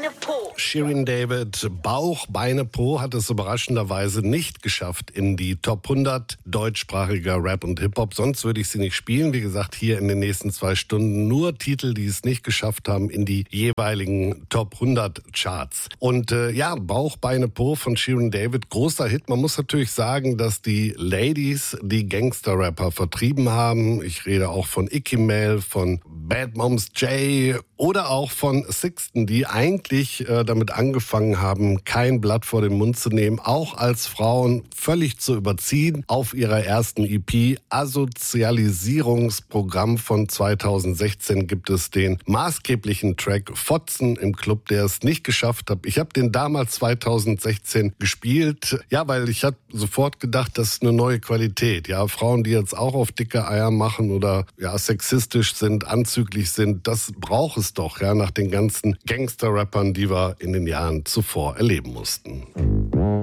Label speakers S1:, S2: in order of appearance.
S1: Beine, Po.
S2: Shirin David, Bauch, Beine, Po hat es überraschenderweise nicht geschafft in die Top 100 deutschsprachiger Rap und Hip-Hop. Sonst würde ich sie nicht spielen. Wie gesagt, hier in den nächsten 2 Stunden nur Titel, die es nicht geschafft haben in die jeweiligen Top 100 Charts. Und Bauch, Beine, Po von Shirin David, großer Hit. Man muss natürlich sagen, dass die Ladies die Gangster-Rapper vertrieben haben. Ich rede auch von Icky Mail, von Bad Moms J oder auch von Sixten, die eigentlich damit angefangen haben, kein Blatt vor den Mund zu nehmen, auch als Frauen völlig zu überziehen. Auf ihrer ersten EP Asozialisierungsprogramm von 2016 gibt es den maßgeblichen Track Fotzen im Club, der es nicht geschafft hat. Ich habe den damals 2016 gespielt, weil ich habe sofort gedacht, das ist eine neue Qualität. Ja, Frauen, die jetzt auch auf dicke Eier machen oder sexistisch sind, anzüglich sind, das braucht es doch, nach den ganzen Gangster-Rappern, die wir in den Jahren zuvor erleben mussten.